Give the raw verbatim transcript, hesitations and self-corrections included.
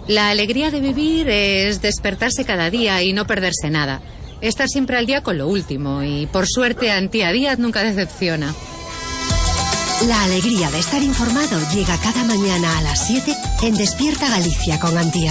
La alegría de vivir es despertarse cada día y no perderse nada. Estar siempre al día con lo último y, por suerte, Antía Díaz nunca decepciona. La alegría de estar informado llega cada mañana a las siete en Despierta Galicia con Antía.